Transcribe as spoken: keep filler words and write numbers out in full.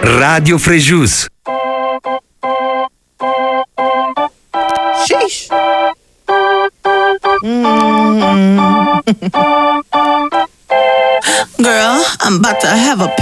Radio Frejus. Sheesh. Mm. Girl, I'm about to have a